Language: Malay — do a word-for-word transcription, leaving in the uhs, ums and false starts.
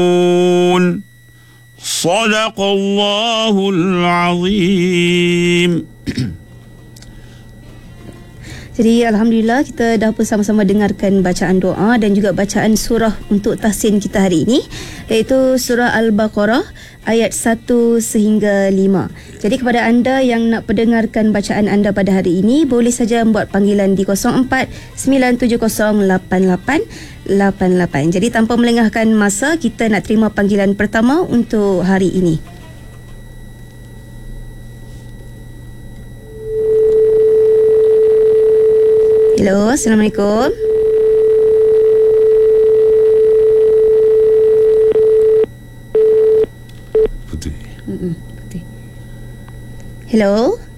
Sadaqallahul azim. Jadi Alhamdulillah kita dah bersama-sama dengarkan bacaan doa dan juga bacaan surah untuk tahsin kita hari ini, iaitu surah Al-Baqarah ayat satu sehingga lima. Jadi kepada anda yang nak pendengarkan bacaan anda pada hari ini, boleh saja membuat panggilan di kosong empat sembilan tujuh kosong lapan lapan lapan lapan. Jadi tanpa melengahkan masa, kita nak terima panggilan pertama untuk hari ini. Hello, Assalamualaikum. Putih. Mm-mm, putih. Hello.